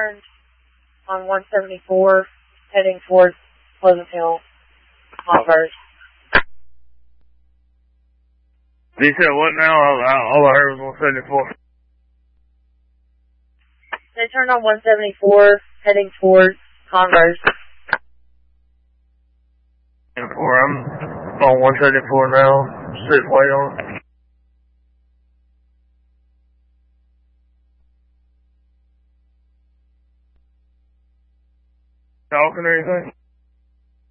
Turned on 174, heading towards Pleasant Hill, Converse. You said what now? All I heard was 174. They turned on 174, heading towards Converse. I'm on 174 now. Sit way on. Talking or anything?